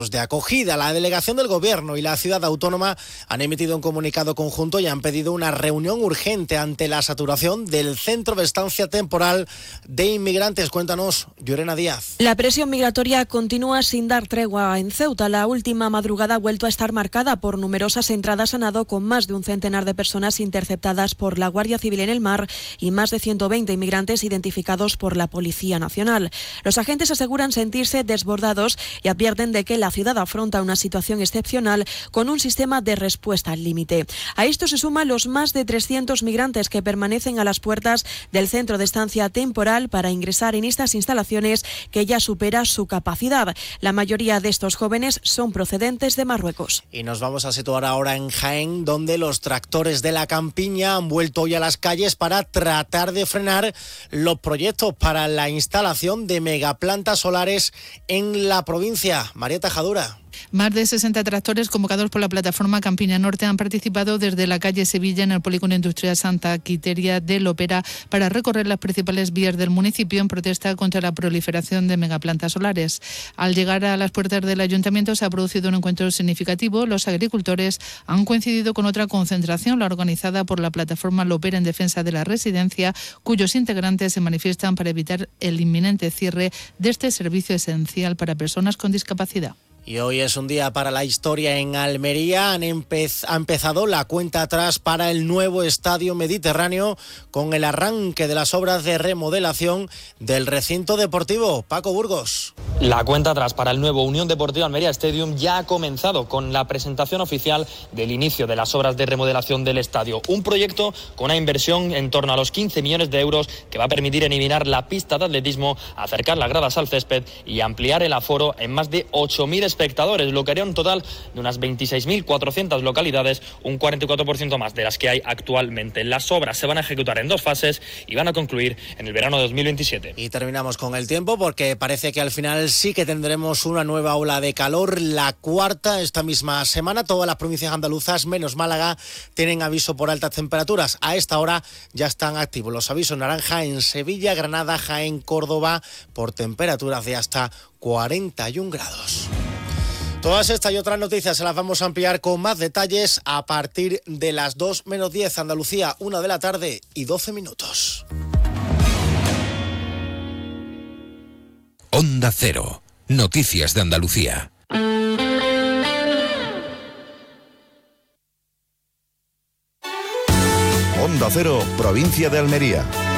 de acogida. La delegación del Gobierno y la ciudad autónoma han emitido un comunicado conjunto y han pedido una reunión urgente ante la saturación del centro de estancia temporal de inmigrantes. Cuéntanos, Llorena Díaz. La presión migratoria continúa sin dar tregua en Ceuta. La última madrugada ha vuelto a estar marcada por numerosas entradas a nado, con más de un centenar de personas interceptadas por la Guardia Civil en el mar y más de 120 inmigrantes identificados por la Policía Nacional. Los agentes aseguran sentirse desbordados y advierten de que la ciudad afronta una situación excepcional con un sistema de respuesta al límite. A esto se suman los más de 300 migrantes que permanecen a las puertas del centro de estancia temporal para ingresar en estas instalaciones que ya supera su capacidad. La mayoría de estos jóvenes son procedentes de Marruecos. Y nos vamos a situar ahora en Jaén, donde los tractores de la campiña han vuelto hoy a las calles para tratar de frenar los proyectos para la instalación de megaplantas solares en la provincia. Marieta Jadura. Más de 60 tractores convocados por la plataforma Campiña Norte han participado desde la calle Sevilla en el Polígono Industrial Santa Quiteria de Lopera para recorrer las principales vías del municipio en protesta contra la proliferación de megaplantas solares. Al llegar a las puertas del ayuntamiento se ha producido un encuentro significativo. Los agricultores han coincidido con otra concentración, la organizada por la plataforma Lopera en defensa de la residencia, cuyos integrantes se manifiestan para evitar el inminente cierre de este servicio esencial para personas con discapacidad. Y hoy es un día para la historia en Almería. Ha empezado la cuenta atrás para el nuevo Estadio Mediterráneo con el arranque de las obras de remodelación del recinto deportivo. Paco Burgos. La cuenta atrás para el nuevo Unión Deportiva Almería Stadium ya ha comenzado con la presentación oficial del inicio de las obras de remodelación del estadio. Un proyecto con una inversión en torno a los 15 millones de euros que va a permitir eliminar la pista de atletismo, acercar las gradas al césped y ampliar el aforo en más de 8.000 espectadores, lo que haría un total de unas 26.400 localidades, un 44% más de las que hay actualmente. Las obras se van a ejecutar en 2 fases y van a concluir en el verano de 2027. Y terminamos con el tiempo porque parece que al final sí que tendremos una nueva ola de calor, la cuarta esta misma semana. Todas las provincias andaluzas, menos Málaga, tienen aviso por altas temperaturas. A esta hora ya están activos los avisos naranja en Sevilla, Granada, Jaén, Córdoba, por temperaturas de hasta 41 grados. Todas estas y otras noticias se las vamos a ampliar con más detalles a partir de las 2 menos 10, Andalucía, 1 de la tarde y 12 minutos. Onda Cero, noticias de Andalucía. Onda Cero, provincia de Almería.